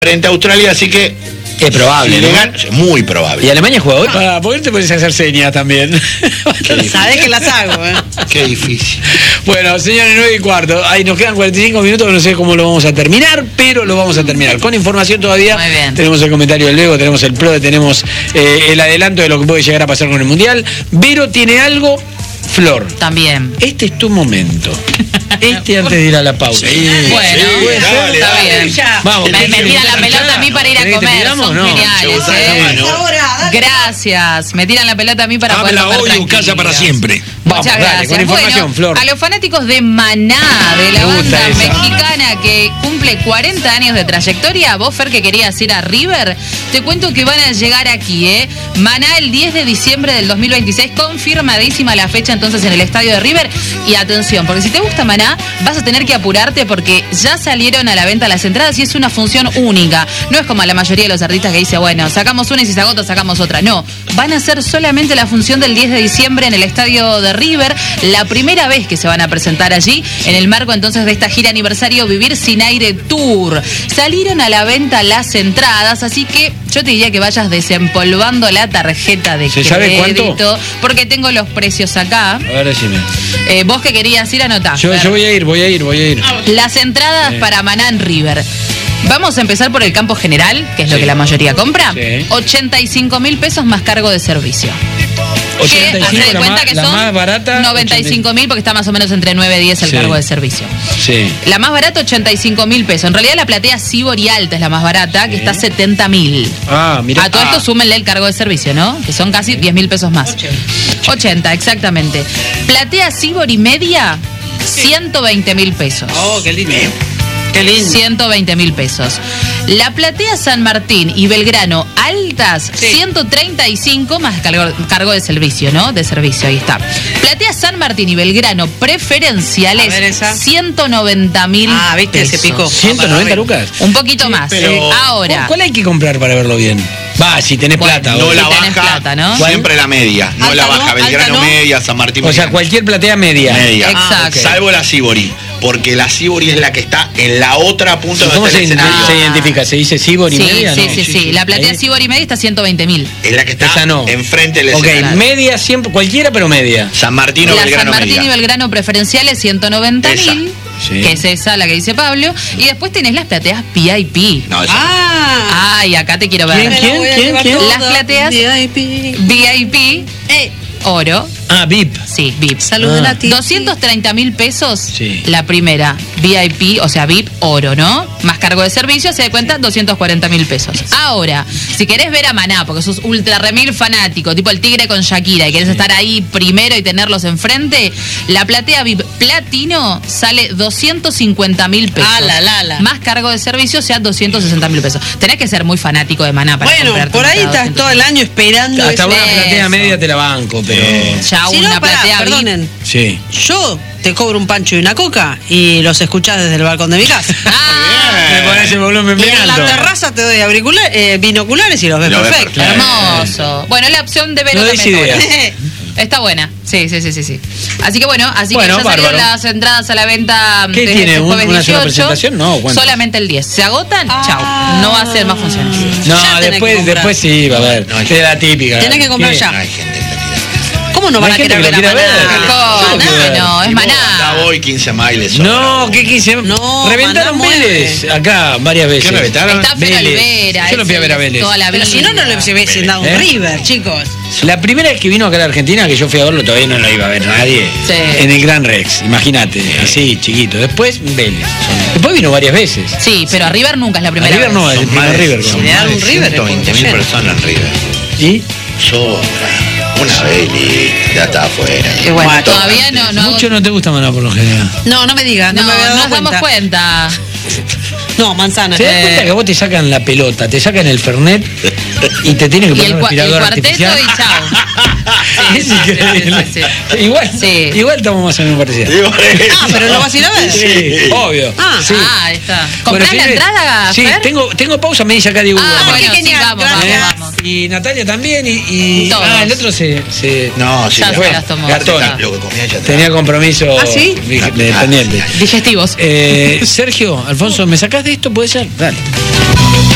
frente a Australia, así que es probable, si ¿no? es muy probable. ¿Y Alemania juega hoy? ¿Por qué te puedes hacer señas también? Sabes que las hago, Qué difícil. Bueno, señores, 9:15. Ahí nos quedan 45 minutos, no sé cómo lo vamos a terminar, pero lo vamos a terminar. Con información todavía. Muy bien. Tenemos el comentario del Lego, tenemos el PRO, tenemos el adelanto de lo que puede llegar a pasar con el Mundial. Vero tiene algo, Flor. También. Este es tu momento. Antes de ir a la pausa. Sí, Bueno, dale, está dale. bien. Vamos. Me tiran la pelota a mí para ir a ¿Querés que te comer. pidamos? Son No. geniales, Gracias. Me tiran la pelota a mí para poder comer hoy en casa tranquilos. para siempre. Vamos, Muchas dale, gracias. con información, Bueno, Flor. a los fanáticos de Maná, de la Me gusta banda esa. mexicana que cumple 40 años de trayectoria, vos, Fer, que querías ir a River, te cuento que van a llegar aquí, Maná el 10 de diciembre del 2026, confirmadísima la fecha entonces en el estadio de River. Y atención, porque si te gusta Maná, vas a tener que apurarte porque ya salieron a la venta las entradas y es una función única. No es como la mayoría de los artistas que dice, bueno, sacamos una y si se agota sacamos otra. No, van a ser solamente la función del 10 de diciembre en el estadio de River, la primera vez que se van a presentar allí, en el marco entonces de esta gira aniversario Vivir Sin Aire Tour. Salieron a la venta las entradas, así que yo te diría que vayas desempolvando la tarjeta de ¿Se crédito. sabe cuánto? Porque tengo los precios acá. A ver, decime. Vos que querías ir, anotá. Yo voy a ir. Las entradas para Maná en River. Vamos a empezar por el campo general, que es lo que la mayoría compra. Sí. 85.000 pesos más cargo de servicio. Que, 85, hacé de cuenta que la son más barata, 95.000 porque está más o menos entre 9 y 10 el Sí. cargo de servicio. Sí. La más barata, 85.000 pesos. En realidad la platea Cibor y Alta es la más barata, que está 70.000. Ah, mira. A todo esto súmenle el cargo de servicio, ¿no? Que son casi 10.000 pesos más. 80, exactamente. Platea Cibor y Media, 120.000 pesos. Oh, qué lindo. Qué lindo. 120.000 pesos. La platea San Martín y Belgrano altas, Sí. 135 más cargo de servicio, ¿no? De servicio, ahí está. Platea San Martín y Belgrano preferenciales, A ver esa. 190.000 Ah, viste, se pesos. picó. 190 lucas. Un poquito más. pero- Ahora. ¿Cuál hay que comprar para verlo bien? Va, si tenés Bueno, plata. No obvio. la Si tenés baja, plata, ¿no? siempre la media. No Alta la no, baja, alta Belgrano no. media, San Martín O sea, media. cualquier platea media. Media. Exacto. ok. Salvo la Sibori, porque la Sibori es la que está en la otra punta ¿Cómo del se escenario. identifica? ¿Se dice Cibor y Sí, media? sí, No. sí. La platea Ahí- Cibor y Media está 120.000. Es la que está Esa no. enfrente del Ok, escenario. media siempre, cualquiera pero media. San Martín o La San Belgrano Martín media. y Belgrano preferenciales, 190.000. Esa. Sí. Que es esa, la que dice Pablo. Y después tenés las plateas VIP. No, esa. Ay, acá te quiero ver. ¿Quién? Las plateas VIP, oro. Ah, VIP. Sí, VIP. Saluden a ti. 230.000 pesos Sí. la primera. VIP, o sea, VIP oro, ¿no? Más cargo de servicio, se da cuenta, 240.000 pesos. Ahora, si querés ver a Maná, porque sos ultra remil fanático, tipo el Tigre con Shakira, y querés estar ahí primero y tenerlos enfrente, la platea VIP platino sale 250.000 pesos. Ah, la. Más cargo de servicio, o sea, 260.000 pesos. Tenés que ser muy fanático de Maná para Bueno, comprarte por ahí entrada, estás todo el año esperando. Hasta una Eso. platea media te la banco, pero. Ya Si una no, pará, platea VIP. perdonen. Sí. Yo te cobro un pancho y una coca y los escuchás desde el balcón de mi casa. Me pones el volumen Y bien en la alto. terraza te doy binoculares y los ves Lo ves perfecto. perfecto. Hermoso. Bueno, la opción de Vero No des también está ideas. buena. Está buena. Sí. Así que bueno, Bueno, que ya salieron bárbaro. las entradas a la venta ¿Qué desde tiene? este jueves ¿Una sola 18. presentación? No, ¿cuántas? Solamente el 10. ¿Se agotan? Chau. No va a ser más funciones. No, Ya tenés que comprar. después sí, va a ver. No, hay es la típica. Tenés que comprar ¿Qué? ya. No hay gente que la quiera. ¿Cómo no No van hay a gente querer que ver lo a quiera ver. Maná? ¿Cómo? No, es Ya Maná. voy 15 miles. No, ¿qué quise? No, Reventaron Maná Vélez acá varias veces. ¿Qué reventaron? Está Fer Vélez. Olivera. Yo lo fui a ese ver a Vélez. Toda la vida. Pero si no, no le hubiesen dado un ¿Eh? River, chicos. La primera vez que vino acá a la Argentina, que yo fui a verlo, todavía no lo iba a ver nadie. Sí. En el Gran Rex, imagínate, así chiquito. Después Vélez. Después vino varias veces. Sí, pero a River nunca es la A primera River vez. no, el Son primer más de- River. son Si le dan más de un River, 120.000 es personas en River. ¿Y? Sobra. Una vez y ya está afuera. Y bueno, Bueno, todavía no. Mucho no te gusta Maná por lo general. No, no me digas, no, No, me había dado nos damos cuenta. No, manzana. ¿Te das cuenta que vos te sacan la pelota, te sacan el Fernet y te tienen que Y poner el, un el respirador cuarteto artificial? y chao. Es increíble. sí. Igual, Sí. igual estamos más o menos parecidos. Digo, Ah, pero lo vas a ir a ver. Sí, obvio. Ah, sí. Ahí está. ¿Comprás Bueno, la señores, entrada, Sí, Fer? tengo pausa, me dice acá Diego. Ah, Guzmán. bueno, qué sí, genial, vamos. gracias. Y Natalia también y Todos. el otro se No, sí, Ya fue. se las tomó. Gastón. Lo que comía ya está. tenía compromiso ¿Ah, sí? pendiente. Digestivos. Sergio, Alfonso, ¿me sacás de esto? ¿Puede ser? Dale.